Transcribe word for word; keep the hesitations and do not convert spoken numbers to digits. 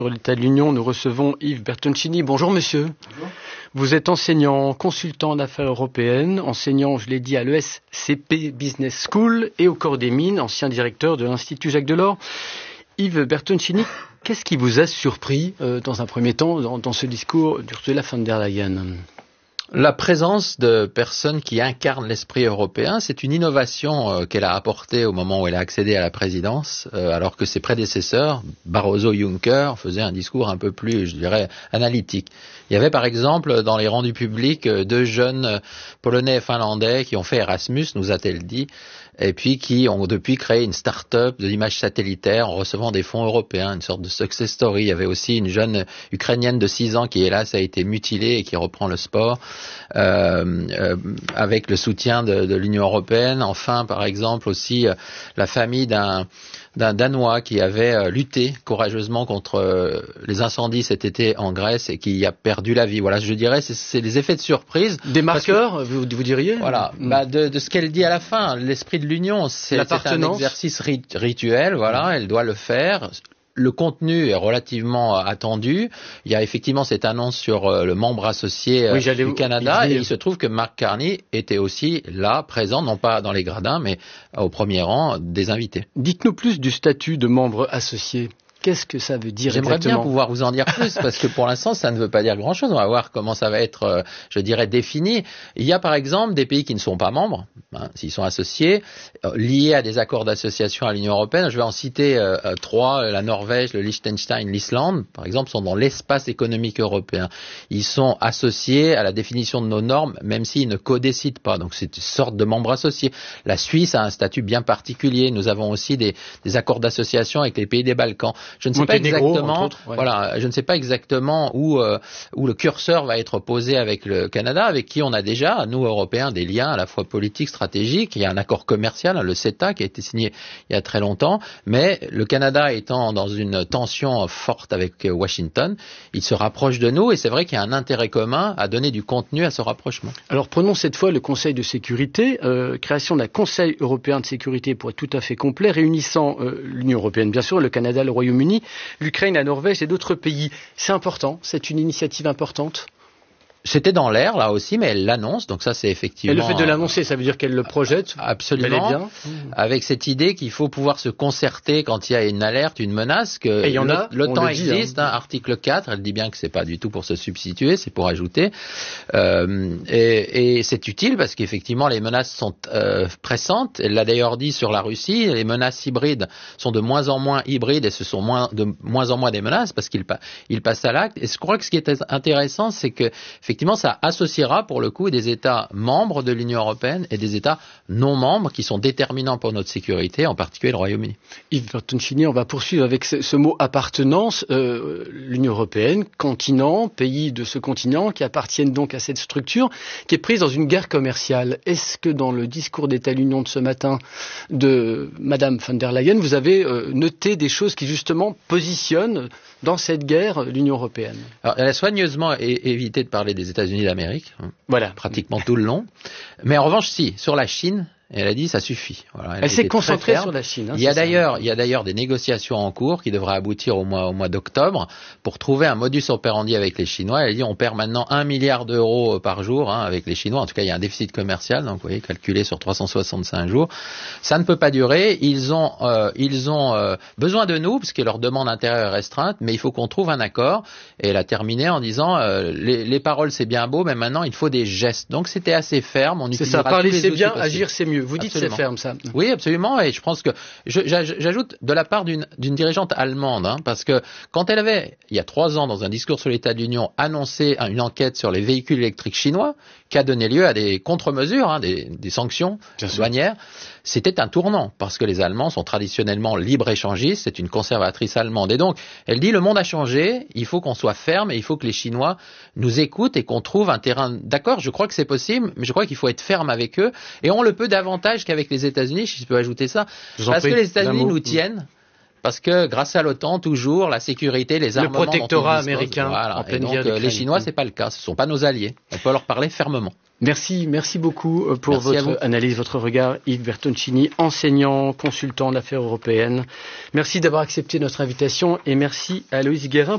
Sur l'état de l'Union, nous recevons Yves Bertoncini. Bonjour monsieur. Bonjour. Vous êtes enseignant, consultant en affaires européennes, enseignant, je l'ai dit, à l'E S C P Business School et au Corps des Mines, ancien directeur de l'Institut Jacques Delors. Yves Bertoncini, qu'est-ce qui vous a surpris euh, dans un premier temps dans, dans ce discours d'Ursula von der Leyen ? La présence de personnes qui incarnent l'esprit européen, c'est une innovation euh, qu'elle a apportée au moment où elle a accédé à la présidence, euh, alors que ses prédécesseurs, Barroso, Juncker, faisaient un discours un peu plus, je dirais, analytique. Il y avait par exemple dans les rangs du public deux jeunes Polonais et Finlandais qui ont fait Erasmus, nous a-t-elle dit, et puis qui ont depuis créé une start-up de l'image satellitaire en recevant des fonds européens, une sorte de success story. Il y avait aussi une jeune Ukrainienne de six ans qui, hélas, a été mutilée et qui reprend le sport euh, euh, avec le soutien de, de l'Union européenne. Enfin, par exemple, aussi euh, la famille d'un d'un Danois qui avait euh, lutté courageusement contre euh, les incendies cet été en Grèce et qui a perdu la vie. Voilà, je dirais, c'est, c'est les effets de surprise. Des marqueurs, que, vous, vous diriez ? Voilà, mmh. bah de, de ce qu'elle dit à la fin, l'esprit de l'Union, c'est, c'est un exercice rit- rituel, voilà, mmh. elle doit le faire. Le contenu est relativement attendu. Il y a effectivement cette annonce sur euh, le membre associé euh, oui, du Canada et il se trouve que Mark Carney était aussi là, présent, non pas dans les gradins, mais au premier rang des invités. Dites-nous plus du statut de membre associé. Qu'est-ce que ça veut dire J'aimerais exactement ? bien pouvoir vous en dire plus, parce que pour l'instant, ça ne veut pas dire grand-chose. On va voir comment ça va être, euh, je dirais, défini. Il y a par exemple des pays qui ne sont pas membres, hein, s'ils sont associés, euh, liés à des accords d'association à l'Union européenne. Je vais en citer euh, euh, trois, la Norvège, le Liechtenstein, l'Islande, par exemple, sont dans l'espace économique européen. Ils sont associés à la définition de nos normes, même s'ils ne codécident pas. Donc c'est une sorte de membre associé. La Suisse a un statut bien particulier. Nous avons aussi des, des accords d'association avec les pays des Balkans. Je ne sais Monténégro, pas exactement, autres, ouais. voilà, je ne sais pas exactement où euh, où le curseur va être posé avec le Canada, avec qui on a déjà, nous Européens, des liens à la fois politiques, stratégiques. Il y a un accord commercial, le CETA, qui a été signé il y a très longtemps. Mais le Canada étant dans une tension forte avec Washington, il se rapproche de nous et c'est vrai qu'il y a un intérêt commun à donner du contenu à ce rapprochement. Alors prenons cette fois le Conseil de sécurité, euh, création d'un Conseil européen de sécurité pour être tout à fait complet, réunissant euh, l'Union européenne, bien sûr, le Canada, le Royaume-Uni, l'Ukraine, la Norvège et d'autres pays. C'est important, c'est une initiative importante. C'était dans l'air, là aussi, mais elle l'annonce, donc ça c'est effectivement... Et le fait de l'annoncer, ça veut dire qu'elle le projette ? Absolument, bien. Avec cette idée qu'il faut pouvoir se concerter quand il y a une alerte, une menace, que et il y en a, l'OTAN le dit, existe, hein. Hein, article quatre, elle dit bien que c'est pas du tout pour se substituer, c'est pour ajouter. Euh, et, et c'est utile parce qu'effectivement les menaces sont euh, pressantes, elle l'a d'ailleurs dit sur la Russie, les menaces hybrides sont de moins en moins hybrides et ce sont moins, de moins en moins des menaces parce qu'ils ils passent à l'acte. Et je crois que ce qui est intéressant, c'est que effectivement, ça associera pour le coup des États membres de l'Union européenne et des États non membres qui sont déterminants pour notre sécurité, en particulier le Royaume-Uni. Yves Bertoncini, on va poursuivre avec ce, ce mot appartenance. Euh, L'Union européenne, continent, pays de ce continent qui appartiennent donc à cette structure qui est prise dans une guerre commerciale. Est-ce que dans le discours d'État de l'Union de ce matin de Madame von der Leyen, vous avez euh, noté des choses qui justement positionnent dans cette guerre l'Union européenne ? Alors, elle a soigneusement é- évité de parler des États-Unis d'Amérique, hein, voilà, pratiquement tout le long. Mais en revanche, si, sur la Chine, elle a dit ça suffit. Voilà, elle elle s'est concentrée sur la Chine. Hein, il y a d'ailleurs, il y a d'ailleurs des négociations en cours qui devraient aboutir au mois, au mois d'octobre pour trouver un modus operandi avec les Chinois. Elle a dit on perd maintenant un milliard d'euros par jour hein, avec les Chinois. En tout cas, il y a un déficit commercial, donc vous voyez, calculé sur trois cent soixante-cinq jours. Ça ne peut pas durer. Ils ont, euh, ils ont euh, besoin de nous parce que leur demande intérieure est restreinte, mais il faut qu'on trouve un accord. Et elle a terminé en disant euh, les, les paroles c'est bien beau, mais maintenant il faut des gestes. Donc c'était assez ferme. On c'est ça. Parler c'est bien, agir c'est mieux. Vous dites absolument. C'est ferme ça. Oui, absolument. Et je pense que je, j'ajoute de la part d'une, d'une dirigeante allemande, hein, parce que quand elle avait, il y a trois ans, dans un discours sur l'état de l'Union, annoncé une enquête sur les véhicules électriques chinois, qui a donné lieu à des contre-mesures, hein, des, des sanctions douanières, c'était un tournant, parce que les Allemands sont traditionnellement libre-échangistes, c'est une conservatrice allemande. Et donc, elle dit, le monde a changé, il faut qu'on soit ferme, et il faut que les Chinois nous écoutent et qu'on trouve un terrain d'accord. Je crois que c'est possible, mais je crois qu'il faut être ferme avec eux, et on le peut davantage qu'avec les États-Unis, si je peux ajouter ça, parce que les États-Unis nous tiennent. Parce que grâce à l'OTAN, toujours, la sécurité, les armements... Le protectorat américain voilà. en pleine et donc, guerre d'Ukraine. Les Chinois, c'est pas le cas. Ce ne sont pas nos alliés. On peut leur parler fermement. Merci, merci beaucoup pour merci votre analyse, votre regard. Yves Bertoncini, enseignant, consultant en affaires européennes. Merci d'avoir accepté notre invitation et merci à Loïs Guérin.